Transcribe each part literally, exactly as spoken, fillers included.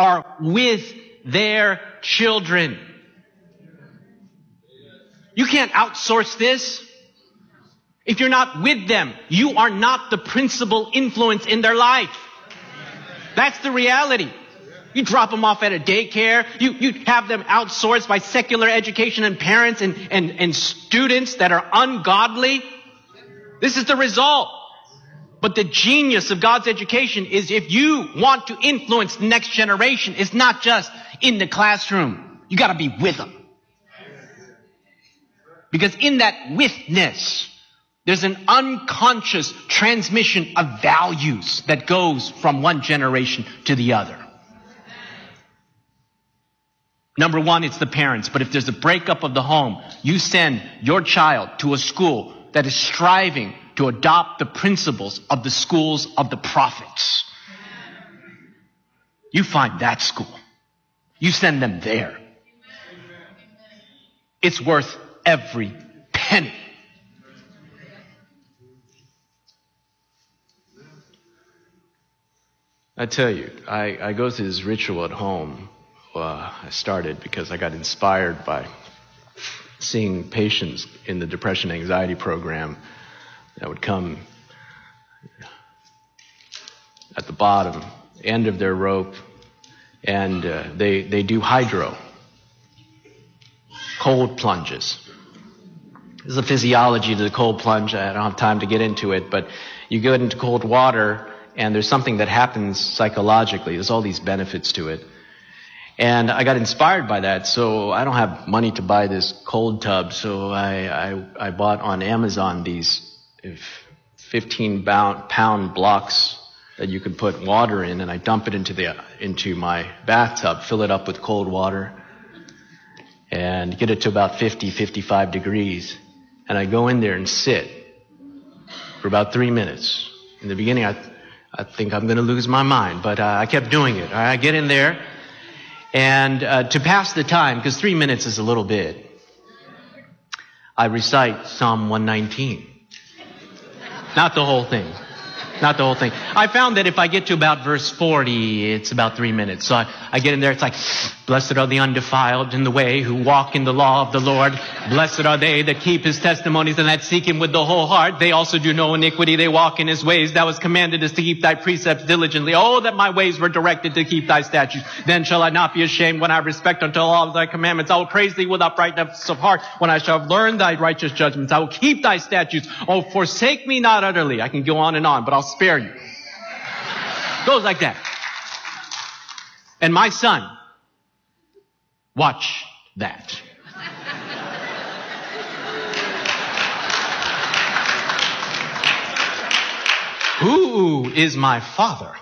are with their children. You can't outsource this. If you're not with them, you are not the principal influence in their life. That's the reality. You drop them off at a daycare. You, you have them outsourced by secular education and parents and, and, and students that are ungodly. This is the result. But the genius of God's education is if you want to influence the next generation, it's not just in the classroom. You got to be with them. Because in that witness, there's an unconscious transmission of values that goes from one generation to the other. Number one, it's the parents. But if there's a breakup of the home, you send your child to a school that is striving to adopt the principles of the schools of the prophets. You find that school. You send them there. It's worth every penny. I tell you, I, I go through this ritual at home. Uh, I started because I got inspired by seeing patients in the depression anxiety program that would come at the bottom end of their rope, and uh, they they do hydro, cold plunges. There's a physiology to the cold plunge. I don't have time to get into it, but you go into cold water, and there's something that happens psychologically. There's all these benefits to it. And I got inspired by that, so I don't have money to buy this cold tub, so I, I, I bought on Amazon these fifteen pound blocks that you can put water in, and I dump it into the into my bathtub, fill it up with cold water, and get it to about fifty, fifty-five degrees. And I go in there and sit for about three minutes. In the beginning, I, I think I'm going to lose my mind, but uh, I kept doing it. I get in there. And uh, to pass the time, because three minutes is a little bit, I recite Psalm one nineteen. Not the whole thing. Not the whole thing. I found that if I get to about verse forty, it's about three minutes. So I, I get in there, it's like, blessed are the undefiled in the way who walk in the law of the Lord. Blessed are they that keep his testimonies and that seek him with the whole heart. They also do no iniquity. They walk in his ways. Thou hast commanded us to keep thy precepts diligently. Oh, that my ways were directed to keep thy statutes. Then shall I not be ashamed when I respect unto all of thy commandments. I will praise thee with uprightness of heart when I shall have learned thy righteous judgments. I will keep thy statutes. Oh, forsake me not utterly. I can go on and on, but I'll spare you. Goes like that. And my son watched that. Who is my father?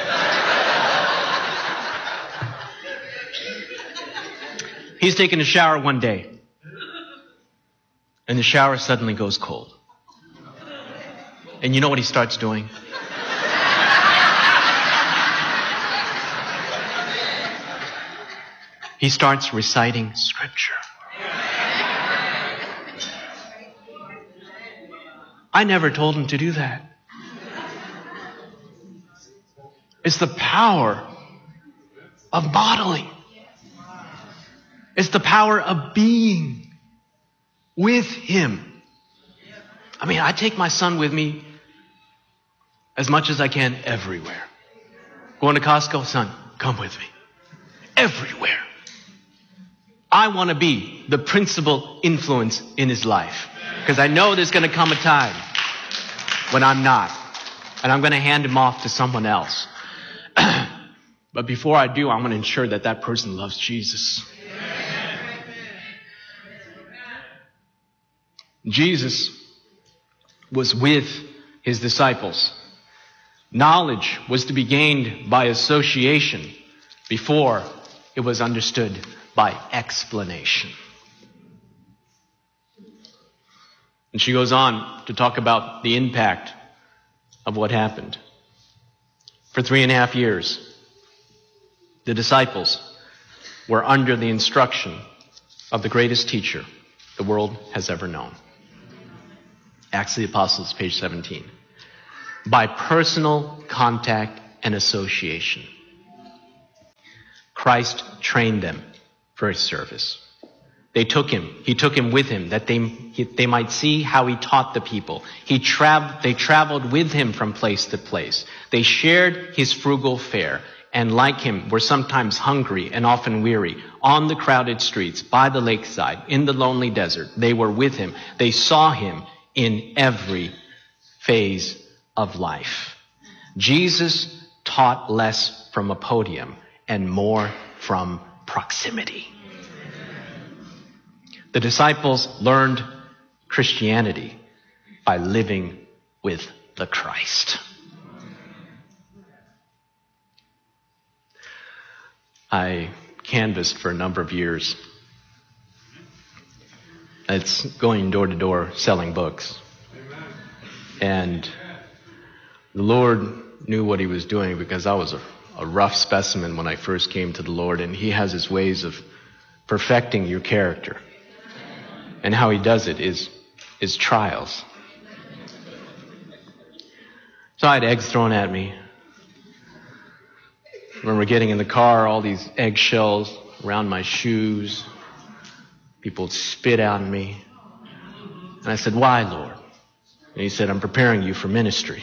He's taking a shower one day, and the shower suddenly goes cold. And you know what he starts doing? He starts reciting scripture. I never told him to do that. It's the power of modeling. It's the power of being with him. I mean, I take my son with me as much as I can everywhere. Going to Costco, son, come with me. Everywhere. I want to be the principal influence in his life. Because I know there's going to come a time when I'm not. And I'm going to hand him off to someone else. But before I do, I'm going to ensure that that person loves Jesus. Jesus was with his disciples. Knowledge was to be gained by association before it was understood by explanation. And she goes on to talk about the impact of what happened. For three and a half years, the disciples were under the instruction of the greatest teacher the world has ever known. Acts of the Apostles, page seventeen. By personal contact and association. Christ trained them for his service. They took him. He took him with him that they, they might see how he taught the people. He tra- they traveled with him from place to place. They shared his frugal fare, and like him were sometimes hungry and often weary. On the crowded streets, by the lakeside, in the lonely desert, they were with him. They saw him in every phase of life. Jesus taught less from a podium and more from proximity. The disciples learned Christianity by living with the Christ. I canvassed for a number of years. It's going door to door selling books. And the Lord knew what he was doing, because I was a, a rough specimen when I first came to the Lord, and he has his ways of perfecting your character. And how he does it is, is trials. So I had eggs thrown at me. I remember getting in the car, all these eggshells around my shoes. People would spit on me. And I said, "Why, Lord?" And he said, "I'm preparing you for ministry."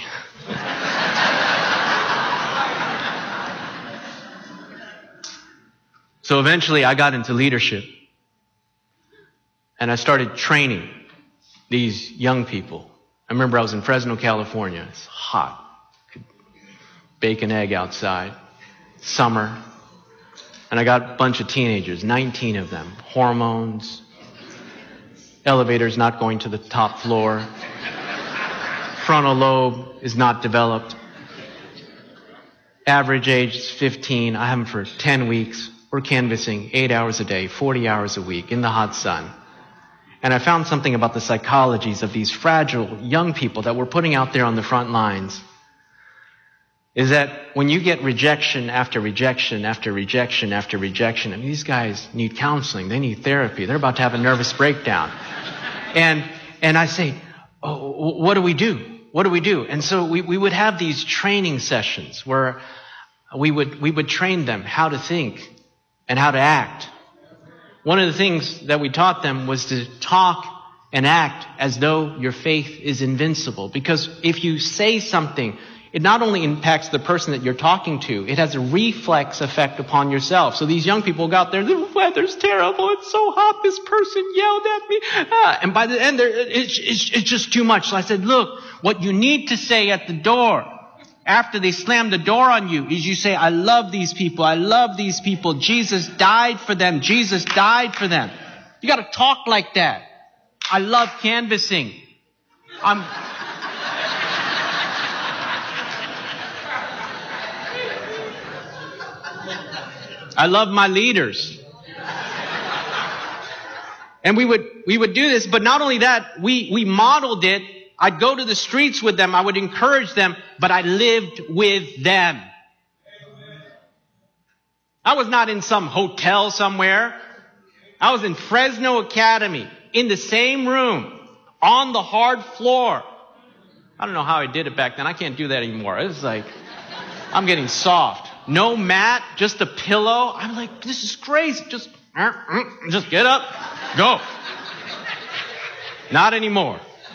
So eventually I got into leadership. And I started training these young people. I remember I was in Fresno, California. It's hot. Could bake an egg outside. Summer. And I got a bunch of teenagers, nineteen of them. Hormones. Elevators not going to the top floor. Frontal lobe is not developed. Average age is fifteen. I have them for ten weeks. We're canvassing eight hours a day, forty hours a week in the hot sun. And I found something about the psychologies of these fragile young people that we're putting out there on the front lines. Is that when you get rejection after rejection after rejection after rejection, and these guys need counseling, they need therapy, they're about to have a nervous breakdown. And and I say, "Oh, what do we do? What do we do?" And so we, we would have these training sessions where we would we would train them how to think and how to act. One of the things that we taught them was to talk and act as though your faith is invincible. Because if you say something, it not only impacts the person that you're talking to, it has a reflex effect upon yourself. So these young people go out there, "The weather's terrible, it's so hot, this person yelled at me." Ah, and by the end, it's, it's, it's just too much. So I said, "Look, what you need to say at the door, after they slam the door on you, is you say, 'I love these people. I love these people. Jesus died for them. Jesus died for them.'" You got to talk like that. I love canvassing. I'm I love my leaders. And we would we would do this, but not only that, we we modeled it. I'd go to the streets with them. I would encourage them, but I lived with them. I was not in some hotel somewhere. I was in Fresno Academy, in the same room, on the hard floor. I don't know how I did it back then. I can't do that anymore. It's like, I'm getting soft. No mat, just a pillow. I'm like, this is crazy. Just, just get up, go. Not anymore.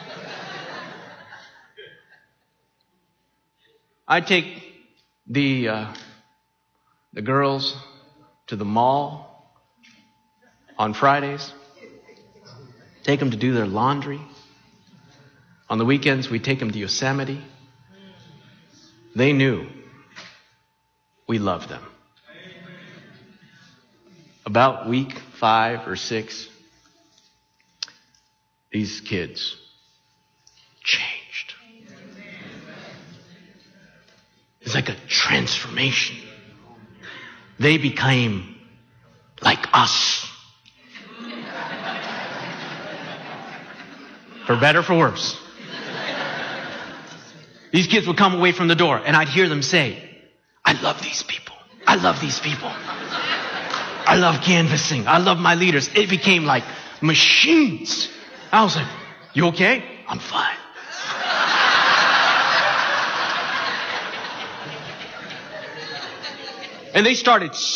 I take the uh, the girls to the mall on Fridays. Take them to do their laundry. On the weekends, we take them to Yosemite. They knew we loved them. About week five or six, these kids changed. It's like a transformation. They became like us. For better, for worse. These kids would come away from the door and I'd hear them say, "I love these people. I love these people. I love canvassing. I love my leaders." It became like machines. I was like, "You okay?" "I'm fine." And they started